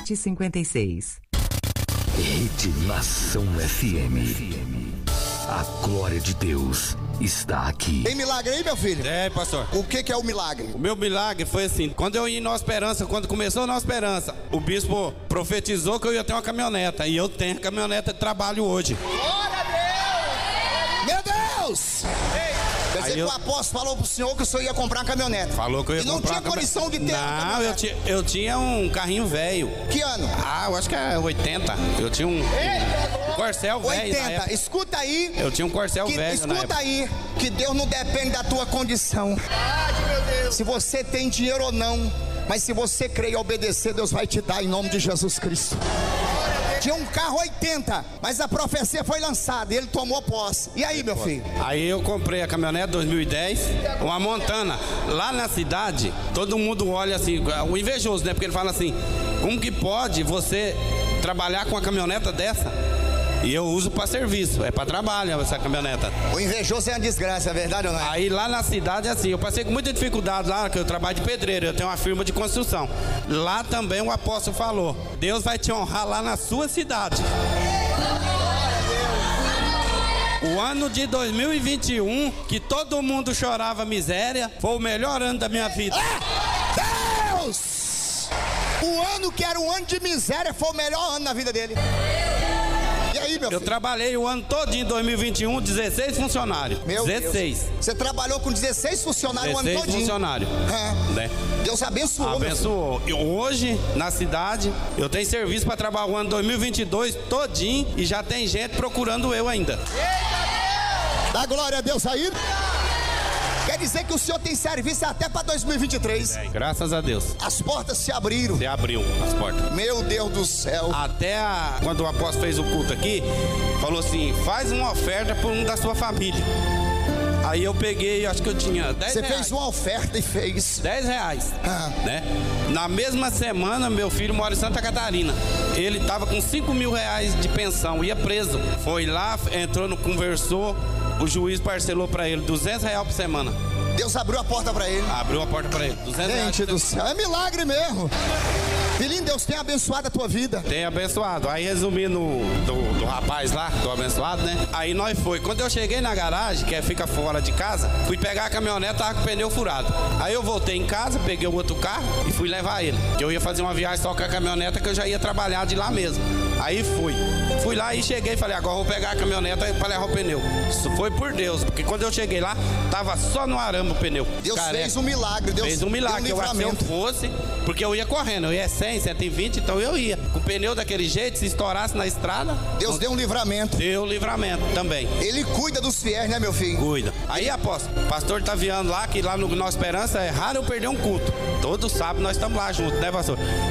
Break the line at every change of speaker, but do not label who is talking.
7h56.
Rede Nação FM. A glória de Deus está aqui.
Tem milagre aí, meu filho?
É, pastor.
O que é o milagre?
O meu milagre foi assim, quando eu ia em Nova Esperança, quando começou Nova Esperança, o bispo profetizou que eu ia ter uma caminhoneta, e eu tenho caminhoneta de trabalho hoje.
Glória a Deus! Meu Deus! Quer dizer que o apóstolo falou pro senhor que o senhor ia comprar uma caminhonete.
Falou que eu ia comprar.
E não tinha condição de ter uma caminhonete.
Não, eu tinha um carrinho velho.
Que ano?
Eu acho que é 80. Eu tinha um Corcel velho.
80. Escuta aí.
Eu tinha um Corcel velho.
Escuta aí, que Deus não depende da tua condição. Meu Deus. Se você tem dinheiro ou não, mas se você crer e obedecer, Deus vai te dar em nome de Jesus Cristo. Tinha um carro 80, mas a profecia foi lançada e ele tomou posse. E aí, meu filho?
Aí eu comprei a caminhonete 2010, uma Montana. Lá na cidade, todo mundo olha assim, o invejoso, né? Porque ele fala assim, como que pode você trabalhar com uma caminhoneta dessa? E eu uso para serviço, é para trabalho essa caminhoneta.
O invejoso é uma desgraça, é verdade ou não é?
Aí lá na cidade, assim, eu passei com muita dificuldade lá, que eu trabalho de pedreiro, eu tenho uma firma de construção. Lá também o apóstolo falou, Deus vai te honrar lá na sua cidade. O ano de 2021, que todo mundo chorava miséria, foi o melhor ano da minha vida.
Deus! O ano que era um ano de miséria foi o melhor ano na vida dele. E aí, meu filho?
Eu trabalhei o ano todo em 2021, 16 funcionários.
Meu
16.
Deus. Você trabalhou com 16 funcionários o ano todinho?
16 funcionários.
Né? Deus abençoou.
Abençoou. E hoje, na cidade, eu tenho serviço para trabalhar o ano 2022 todinho e já tem gente procurando eu ainda.
Dá glória a Deus aí. Quer dizer que o senhor tem serviço até para 2023.
Graças a Deus.
As portas se abriram.
Se abriu as portas.
Meu Deus do céu.
Até quando o apóstolo fez o culto aqui, falou assim, faz uma oferta por um da sua família. Aí eu peguei, acho que eu tinha 10
Você
reais.
fez uma oferta e fez
10 reais, né? Na mesma semana, meu filho mora em Santa Catarina. Ele tava com 5 mil reais de pensão, ia preso. Foi lá, entrou, conversou, o juiz parcelou pra ele 200 reais por semana.
Deus abriu a porta pra ele.
Abriu a porta pra ele, 200 reais.
Gente do céu, é milagre mesmo. Filhinho, Deus tem abençoado a tua vida.
Tem abençoado. Aí resumindo do rapaz lá, do abençoado, né? Aí nós foi. Quando eu cheguei na garagem, que fica fora de casa, fui pegar a caminhonete, tava com o pneu furado. Aí eu voltei em casa, peguei o outro carro e fui levar ele. Que eu ia fazer uma viagem só com a caminhoneta, que eu já ia trabalhar de lá mesmo. Aí fui lá e cheguei e falei, agora eu vou pegar a caminhoneta para levar o pneu. Isso foi por Deus, porque quando eu cheguei lá, tava só no arame o pneu.
Deus fez um milagre. Deus
fez um milagre. Eu acho que eu fosse, porque eu ia correndo, eu ia 100, 120, então eu ia. Com o pneu daquele jeito, se estourasse na estrada...
Deus deu um livramento.
Deu livramento também.
Ele cuida dos fiéis, né, meu filho?
Cuida. Aí, apóstolo, o pastor tá vindo lá, que lá no Nova Esperança é raro eu perder um culto. Todo sábado nós estamos lá juntos, né, pastor?